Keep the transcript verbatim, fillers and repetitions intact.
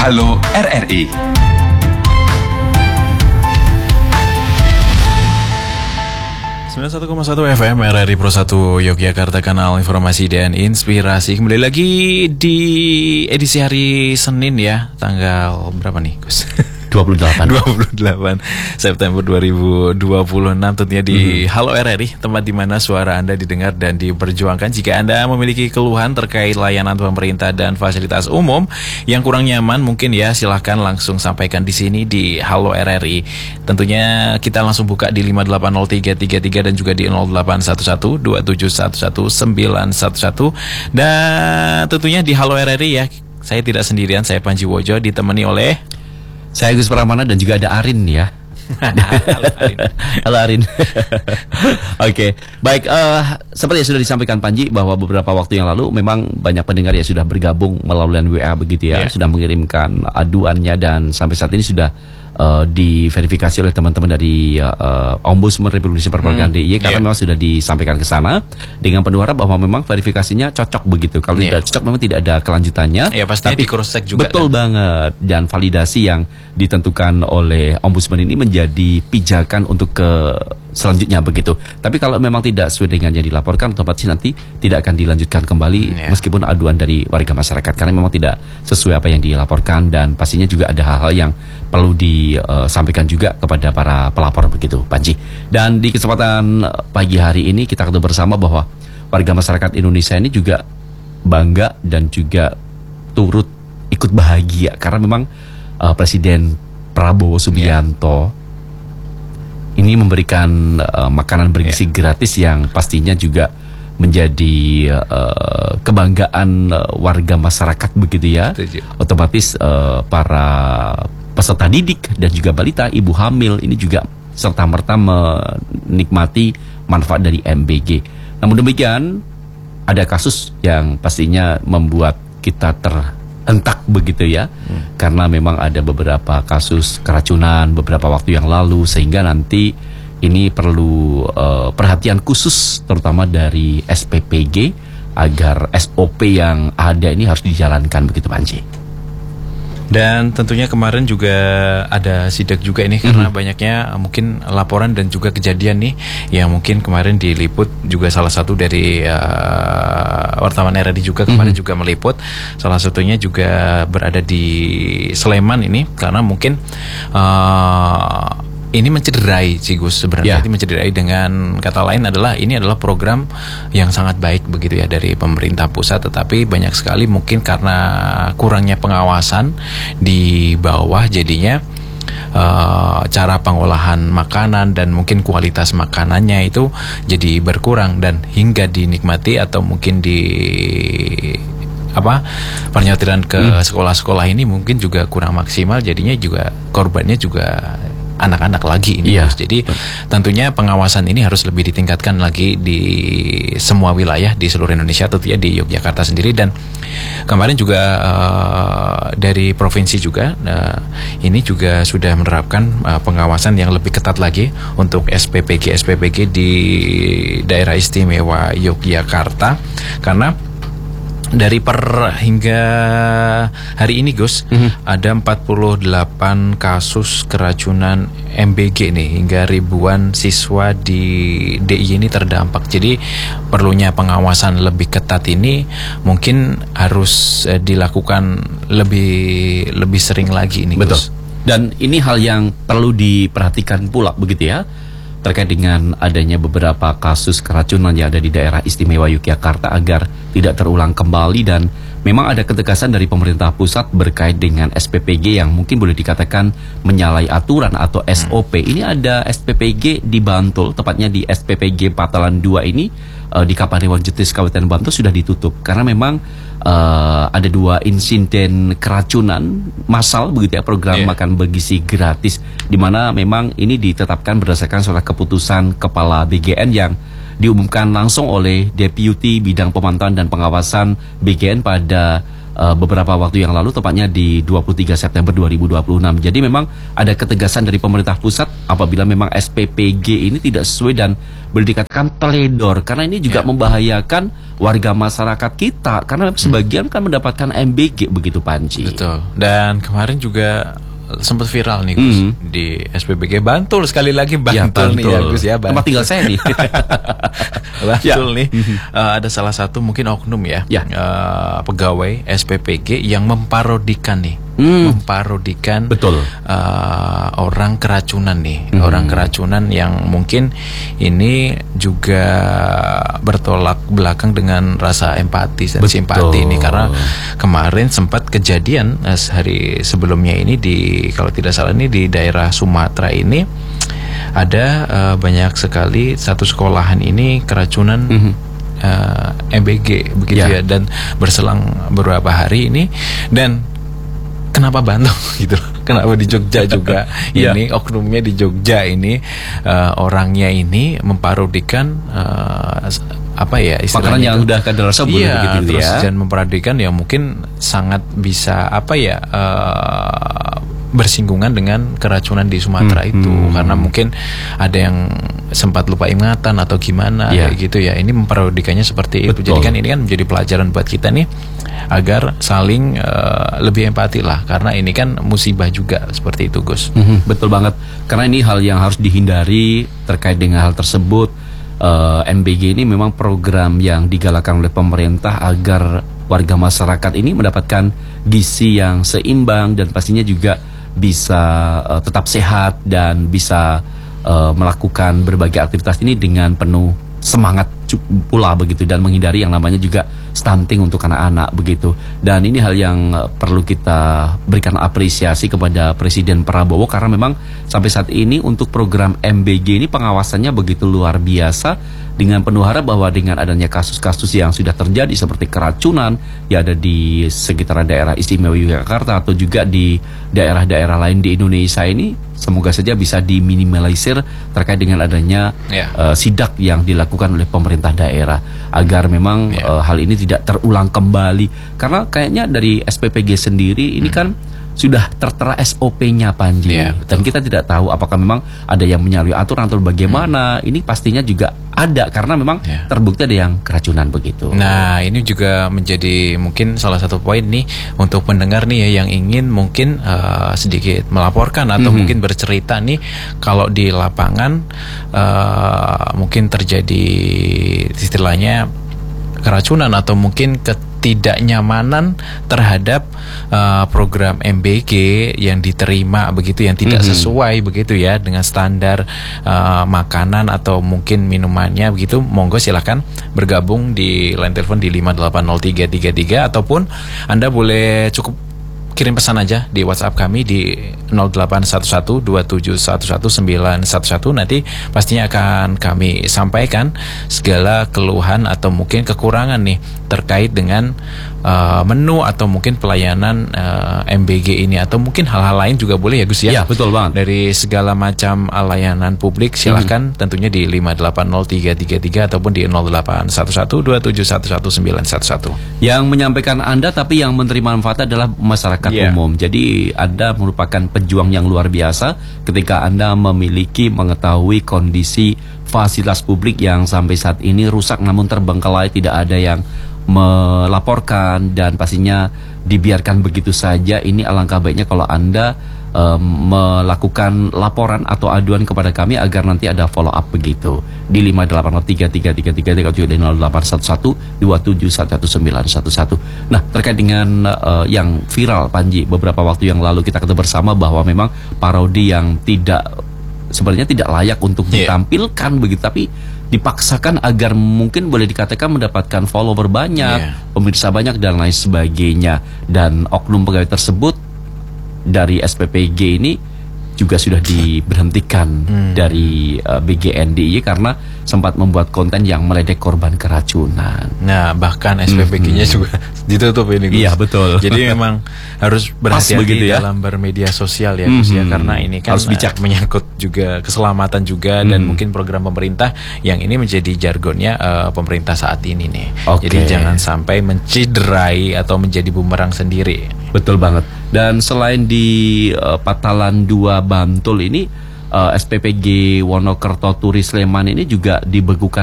Halo R R I. sembilan puluh satu koma satu F M R R I Pro satu Yogyakarta, kanal informasi dan inspirasi. Kembali lagi di edisi hari Senin ya, tanggal berapa nih Gus? dua puluh delapan dua puluh delapan September dua ribu dua puluh enam, tentunya di mm-hmm. Halo R R I, tempat di mana suara Anda didengar dan diperjuangkan. Jika Anda memiliki keluhan terkait layanan pemerintah dan fasilitas umum yang kurang nyaman, mungkin ya silahkan langsung sampaikan di sini di Halo R R I. Tentunya kita langsung buka di lima delapan nol tiga tiga tiga dan juga di nol delapan satu satu dua tujuh satu satu sembilan satu satu. Dan tentunya di Halo R R I ya, saya tidak sendirian, saya Panji Wojo ditemani oleh saya Gus Pramana dan juga ada Arin ya. Halo Arin. Halo Arin. Oke, okay. Baik. Uh, seperti yang sudah disampaikan Panji bahwa beberapa waktu yang lalu memang banyak pendengar yang sudah bergabung melalui W A begitu ya, yeah. Sudah mengirimkan aduannya dan sampai saat ini sudah uh, diverifikasi oleh teman-teman dari uh, Ombudsman Republik Indonesia Perpajakan hmm. D I Y karena yeah. memang sudah disampaikan ke sana dengan penuh harap bahwa memang verifikasinya cocok begitu. Kalau yeah. tidak cocok memang tidak ada kelanjutannya. Ya, pastinya di cross check juga. Betul kan? Banget. Dan validasi yang ditentukan oleh Ombudsman ini menjadi pijakan untuk ke selanjutnya begitu. Tapi kalau memang tidak sesuai dengan yang dilaporkan, otomatis nanti tidak akan dilanjutkan kembali yeah. meskipun aduan dari warga masyarakat karena memang tidak sesuai apa yang dilaporkan dan pastinya juga ada hal-hal yang perlu disampaikan juga kepada para pelapor begitu, Panji. Dan di kesempatan pagi hari ini kita ketemu bersama bahwa warga masyarakat Indonesia ini juga bangga dan juga turut ikut bahagia karena memang uh, Presiden Prabowo Subianto yeah. ini memberikan uh, makanan bergizi yeah. gratis yang pastinya juga menjadi uh, kebanggaan uh, warga masyarakat begitu ya. Tujuh. Otomatis uh, para peserta didik dan juga balita, ibu hamil ini juga serta-merta menikmati manfaat dari M B G. Namun demikian ada kasus yang pastinya membuat kita terentak begitu ya, hmm. karena memang ada beberapa kasus keracunan beberapa waktu yang lalu sehingga nanti ini perlu uh, perhatian khusus terutama dari S P P G agar S O P yang ada ini harus dijalankan begitu Panji. Dan tentunya kemarin juga ada sidak juga ini karena mm-hmm. banyaknya mungkin laporan dan juga kejadian nih yang mungkin kemarin diliput juga salah satu dari uh, wartawan R R I juga kemarin mm-hmm. juga meliput, salah satunya juga berada di Sleman ini karena mungkin uh, ini mencederai sih Gus sebenarnya, yeah. ini mencederai dengan kata lain adalah ini adalah program yang sangat baik begitu ya dari pemerintah pusat, tetapi banyak sekali mungkin karena kurangnya pengawasan di bawah jadinya uh, cara pengolahan makanan dan mungkin kualitas makanannya itu jadi berkurang dan hingga dinikmati atau mungkin di apa pernyataan ke hmm. sekolah-sekolah ini mungkin juga kurang maksimal, jadinya juga korbannya juga anak-anak lagi ini yeah. Jadi tentunya pengawasan ini harus lebih ditingkatkan lagi di semua wilayah di seluruh Indonesia, tentunya di Yogyakarta sendiri. Dan kemarin juga uh, dari provinsi juga uh, ini juga sudah menerapkan uh, pengawasan yang lebih ketat lagi untuk S P P G S P P G di daerah istimewa Yogyakarta karena dari per hingga hari ini Gus mm-hmm. ada empat puluh delapan kasus keracunan M B G nih hingga ribuan siswa di D I Y ini terdampak. Jadi perlunya pengawasan lebih ketat ini mungkin harus eh, dilakukan lebih lebih sering lagi ini Gus. Betul. Dan ini hal yang perlu diperhatikan pula begitu ya, terkait dengan adanya beberapa kasus keracunan yang ada di daerah istimewa Yogyakarta agar tidak terulang kembali. Dan memang ada ketegasan dari pemerintah pusat berkait dengan S P P G yang mungkin boleh dikatakan menyalahi aturan atau S O P. Ini ada S P P G di Bantul, tepatnya di S P P G Patalan dua ini uh, di Kapanewon Jetis Kabupaten Bantul sudah ditutup karena memang uh, ada dua insiden keracunan massal begitu ya, program yeah. makan bergizi gratis, di mana memang ini ditetapkan berdasarkan surat keputusan Kepala B G N yang diumumkan langsung oleh Deputi Bidang Pemantauan dan Pengawasan B G N pada uh, beberapa waktu yang lalu, tepatnya di dua puluh tiga September dua ribu dua puluh enam. Jadi memang ada ketegasan dari pemerintah pusat apabila memang S P P G ini tidak sesuai dan boleh dikatakan teledor, karena ini juga yeah. membahayakan warga masyarakat kita, karena sebagian kan mendapatkan M B G begitu, Panji. Betul. Dan kemarin juga sempat viral nih Gus, mm. di S P B G Bantul, sekali lagi Bantul, ya, Bantul. nih ya Gus ya, tempat tinggal saya nih. Bantul ya. nih uh, ada salah satu mungkin oknum ya, ya. Uh, pegawai S P P G yang memparodikan nih, mm. memparodikan betul uh, orang keracunan nih, mm. orang keracunan yang mungkin ini juga bertolak belakang dengan rasa empati dan betul. simpati nih, karena kemarin sempat kejadian uh, hari sebelumnya ini di, kalau tidak salah ini di daerah Sumatera ini ada uh, banyak sekali satu sekolahan ini keracunan mm-hmm. uh, M B G begitu yeah. ya, dan berselang beberapa hari ini. Dan kenapa Bantul gitu, kenapa di Jogja juga yeah. ini oknumnya di Jogja ini uh, orangnya ini memparodikan uh, apa ya istilahnya, makanan yang udah kadaluarsa iya, begitu terus ya, dan memparodikan yang mungkin sangat bisa apa ya uh, bersinggungan dengan keracunan di Sumatera hmm, itu hmm. karena mungkin ada yang sempat lupa ingatan atau gimana yeah. kayak gitu ya. Ini memparodikannya seperti itu. Jadi kan ini kan menjadi pelajaran buat kita nih agar saling uh, lebih empati lah, karena ini kan musibah juga seperti itu, Gus. Hmm, betul banget. Karena ini hal yang harus dihindari terkait dengan hal tersebut. uh, M B G ini memang program yang digalakan oleh pemerintah agar warga masyarakat ini mendapatkan gizi yang seimbang dan pastinya juga bisa uh, tetap sehat dan bisa uh, melakukan berbagai aktivitas ini dengan penuh semangat pula begitu, dan menghindari yang namanya juga stunting untuk anak-anak begitu. Dan ini hal yang uh, perlu kita berikan apresiasi kepada Presiden Prabowo, karena memang sampai saat ini untuk program M B G ini pengawasannya begitu luar biasa, dengan penuh harap bahwa dengan adanya kasus-kasus yang sudah terjadi seperti keracunan ya ada di sekitaran daerah istimewa Yogyakarta atau juga di daerah-daerah lain di Indonesia ini, semoga saja bisa diminimalisir terkait dengan adanya yeah. uh, sidak yang dilakukan oleh pemerintah daerah, agar memang yeah. uh, hal ini tidak terulang kembali. Karena kayaknya dari S P P G sendiri ini hmm. kan sudah tertera S O P-nya, Panji, yeah, dan kita tidak tahu apakah memang ada yang menyalahi aturan atau bagaimana. Hmm. Ini pastinya juga ada, karena memang yeah. terbukti ada yang keracunan begitu. Nah, ini juga menjadi mungkin salah satu poin nih untuk pendengar nih ya yang ingin mungkin uh, sedikit melaporkan atau mm-hmm. mungkin bercerita nih kalau di lapangan uh, mungkin terjadi istilahnya keracunan atau mungkin ketidaknyamanan terhadap uh, program M B G yang diterima begitu, yang tidak mm-hmm. sesuai begitu ya dengan standar uh, makanan atau mungkin minumannya begitu. Monggo silahkan bergabung di line telepon di lima delapan nol tiga tiga tiga, ataupun Anda boleh cukup kirim pesan aja di WhatsApp kami di nol delapan satu satu dua tujuh satu satu sembilan satu satu. Nanti pastinya akan kami sampaikan segala keluhan atau mungkin kekurangan nih terkait dengan uh, menu atau mungkin pelayanan uh, M B G ini, atau mungkin hal-hal lain juga boleh ya Gus ya. Iya, betul banget. Dari segala macam layanan publik silahkan hmm. tentunya di lima delapan nol tiga tiga tiga ataupun di nol delapan satu satu dua tujuh satu satu sembilan satu satu. Yang menyampaikan Anda tapi yang menerima manfaat adalah masyarakat yeah. umum. Jadi Anda merupakan pejuang yang luar biasa ketika Anda memiliki mengetahui kondisi fasilitas publik yang sampai saat ini rusak namun terbengkalai, tidak ada yang melaporkan dan pastinya dibiarkan begitu saja. Ini alangkah baiknya kalau Anda um, melakukan laporan atau aduan kepada kami agar nanti ada follow up begitu di lima delapan nol tiga tiga tiga tiga tiga juga di nol delapan satu satu dua tujuh satu sembilan satu satu. Nah, terkait dengan uh, yang viral, Panji, beberapa waktu yang lalu kita ketahui bersama bahwa memang parodi yang tidak sebenarnya tidak layak untuk yeah. ditampilkan begitu, tapi dipaksakan agar mungkin boleh dikatakan mendapatkan follower banyak, yeah. pemirsa banyak dan lain sebagainya. Dan oknum pegawai tersebut dari S P P G ini juga sudah diberhentikan hmm. dari uh, B G N D I karena sempat membuat konten yang meledek korban keracunan. Nah, bahkan S P P G-nya hmm. juga ditutup ini, Gus. Iya, betul. Jadi memang harus berhati-hati ya? dalam bermedia sosial ya, Gus, hmm. ya, karena ini kan harus bijak. menyangkut juga keselamatan juga hmm. dan mungkin program pemerintah yang ini menjadi jargonnya uh, pemerintah saat ini nih. Okay. Jadi jangan sampai menciderai atau menjadi bumerang sendiri. Betul banget. Dan selain di uh, Patalan dua Bantul ini, uh, S P P G Wonokerto Turi Sleman ini juga dibekukan